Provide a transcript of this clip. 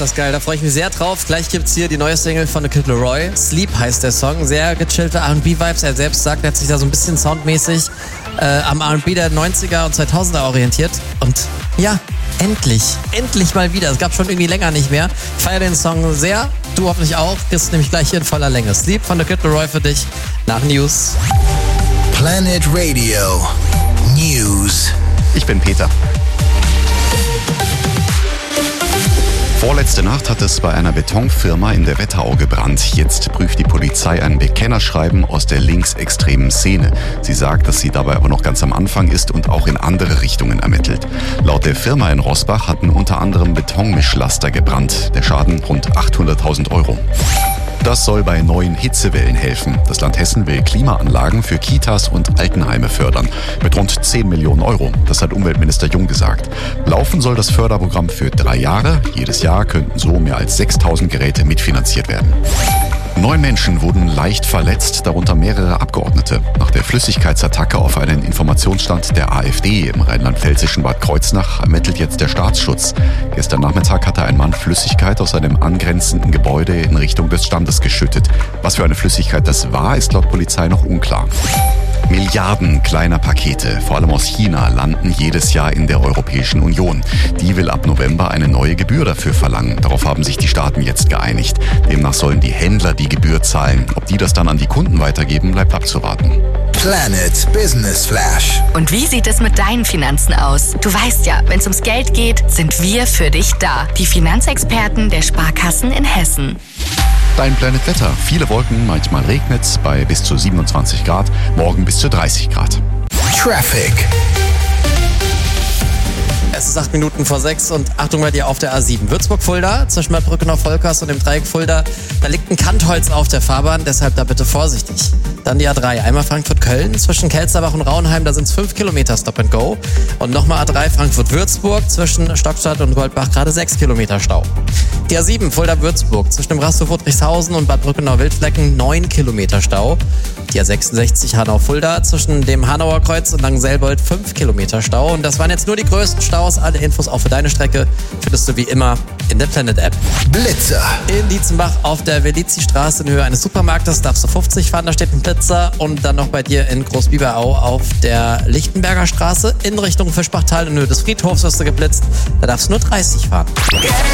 ist das geil, da freue ich mich sehr drauf. Gleich gibt's hier die neue Single von The Kid Laroi. Sleep heißt der Song, sehr gechillte R&B-Vibes. Er selbst sagt, er hat sich da so ein bisschen soundmäßig am R&B der 90er und 2000er orientiert. Und ja, endlich mal wieder. Es gab schon irgendwie länger nicht mehr. Ich feiere den Song sehr, du hoffentlich auch. Ist nämlich gleich hier in voller Länge. Sleep von The Kid Laroi für dich nach News. Planet Radio News. Ich bin Peter. Vorletzte Nacht hat es bei einer Betonfirma in der Wetterau gebrannt. Jetzt prüft die Polizei ein Bekennerschreiben aus der linksextremen Szene. Sie sagt, dass sie dabei aber noch ganz am Anfang ist und auch in andere Richtungen ermittelt. Laut der Firma in Roßbach hatten unter anderem Betonmischlaster gebrannt. Der Schaden rund 800.000 €. Das soll bei neuen Hitzewellen helfen. Das Land Hessen will Klimaanlagen für Kitas und Altenheime fördern. Mit rund 10 Millionen €. Das hat Umweltminister Jung gesagt. Laufen soll das Förderprogramm für 3 Jahre. Jedes Jahr könnten so mehr als 6.000 Geräte mitfinanziert werden. 9 Menschen wurden leicht verletzt, darunter mehrere Abgeordnete. Nach der Flüssigkeitsattacke auf einen Informationsstand der AfD im rheinland-pfälzischen Bad Kreuznach ermittelt jetzt der Staatsschutz. Gestern Nachmittag hatte ein Mann Flüssigkeit aus einem angrenzenden Gebäude in Richtung des Standes geschüttet. Was für eine Flüssigkeit das war, ist laut Polizei noch unklar. Milliarden kleiner Pakete, vor allem aus China, landen jedes Jahr in der Europäischen Union. Die will ab November eine neue Gebühr dafür verlangen. Darauf haben sich die Staaten jetzt geeinigt. Demnach sollen die Händler die Gebühr zahlen. Ob die das dann an die Kunden weitergeben, bleibt abzuwarten. Planet Business Flash. Und wie sieht es mit deinen Finanzen aus? Du weißt ja, wenn es ums Geld geht, sind wir für dich da. Die Finanzexperten der Sparkassen in Hessen. Dein Planet Wetter. Viele Wolken, manchmal regnet es bei bis zu 27 Grad, morgen bis zu 30 Grad. Traffic. Es ist 8 Minuten vor 6 und Achtung bei dir auf der A7. Würzburg-Fulda, zwischen Bad Brückenau-Volkers und dem Dreieck Fulda. Da liegt ein Kantholz auf der Fahrbahn, deshalb da bitte vorsichtig. Dann die A3, einmal Frankfurt-Köln, zwischen Kelsterbach und Raunheim, da sind es 5 Kilometer Stop and Go. Und nochmal A3 Frankfurt-Würzburg, zwischen Stockstadt und Goldbach gerade 6 Kilometer Stau. Die A7 Fulda-Würzburg, zwischen dem Raster Friedrichshausen und Bad Brückenau-Wildflecken 9 Kilometer Stau. Die A66 Hanau-Fulda, zwischen dem Hanauer Kreuz und Langenselbold 5 Kilometer Stau. Und das waren jetzt nur die größten Staus. Alle Infos auch für deine Strecke findest du wie immer in der Planet-App. Blitzer. In Dietzenbach auf der Velizi-Straße in Höhe eines Supermarktes darfst du 50 fahren, da steht ein Blitzer. Und dann noch bei dir in Großbiberau auf der Lichtenberger Straße in Richtung Fischbachtal in Höhe des Friedhofs wirst du geblitzt. Da darfst du nur 30 fahren.